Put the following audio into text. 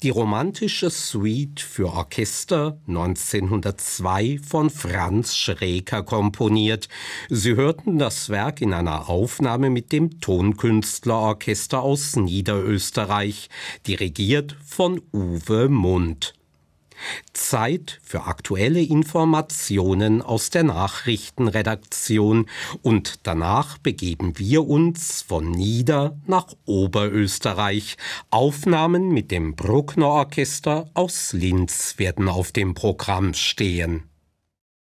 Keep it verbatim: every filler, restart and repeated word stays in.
Die romantische Suite für Orchester neunzehnhundertzwei von Franz Schreker komponiert. Sie hörten das Werk in einer Aufnahme mit dem Tonkünstlerorchester aus Niederösterreich, dirigiert von Uwe Mund. Zeit für aktuelle Informationen aus der Nachrichtenredaktion und danach begeben wir uns von Nieder- nach Oberösterreich. Aufnahmen mit dem Bruckner Orchester aus Linz werden auf dem Programm stehen.